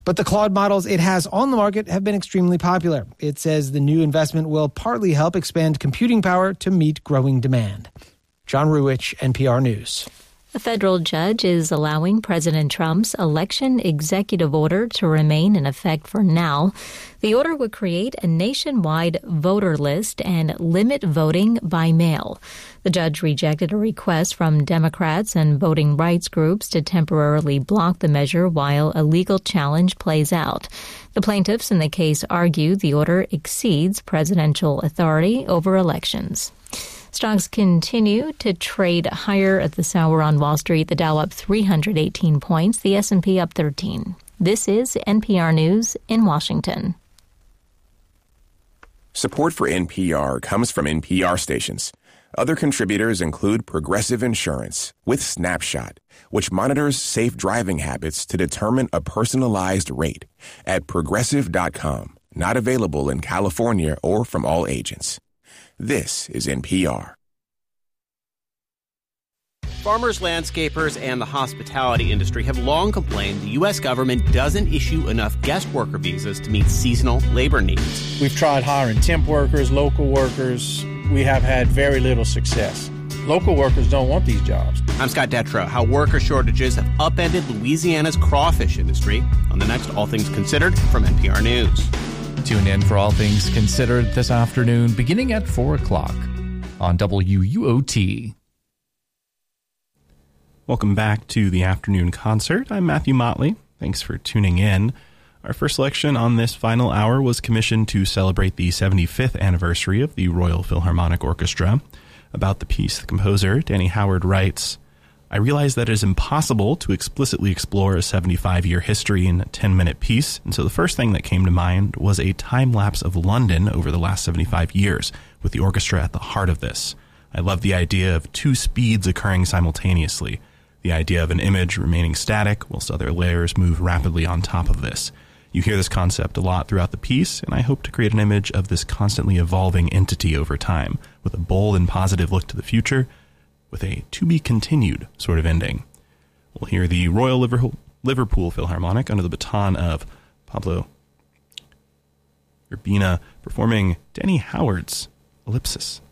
But the Claude models it has on the market have been extremely popular. It says the new investment will partly help expand computing power to meet growing demand. John Ruwich, NPR News. A federal judge is allowing President Trump's election executive order to remain in effect for now. The order would create a nationwide voter list and limit voting by mail. The judge rejected a request from Democrats and voting rights groups to temporarily block the measure while a legal challenge plays out. The plaintiffs in the case argue the order exceeds presidential authority over elections. Stocks continue to trade higher at this hour on Wall Street. The Dow up 318 points, the S&P up 13. This is NPR News in Washington. Support for NPR comes from NPR stations. Other contributors include Progressive Insurance with Snapshot, which monitors safe driving habits to determine a personalized rate at Progressive.com. Not available in California or from all agents. This is NPR. Farmers, landscapers, and the hospitality industry have long complained the U.S. government doesn't issue enough guest worker visas to meet seasonal labor needs. We've tried hiring temp workers, local workers. We have had very little success. Local workers don't want these jobs. I'm Scott Detrow. How worker shortages have upended Louisiana's crawfish industry on the next All Things Considered from NPR News. Tune in for All Things Considered this afternoon, beginning at 4 o'clock on WUOT. Welcome back to the afternoon concert. I'm Matthew Motley. Thanks for tuning in. Our first selection on this final hour was commissioned to celebrate the 75th anniversary of the Royal Philharmonic Orchestra. About the piece, the composer, Danny Howard, writes, I realize that it is impossible to explicitly explore a 75-year history in a 10-minute piece, and so the first thing that came to mind was a time-lapse of London over the last 75 years, with the orchestra at the heart of this. I love the idea of two speeds occurring simultaneously, the idea of an image remaining static whilst other layers move rapidly on top of this. You hear this concept a lot throughout the piece, and I hope to create an image of this constantly evolving entity over time, with a bold and positive look to the future, with a to-be-continued sort of ending. We'll hear the Royal Liverpool Philharmonic under the baton of Pablo Urbina performing Danny Howard's Ellipsis.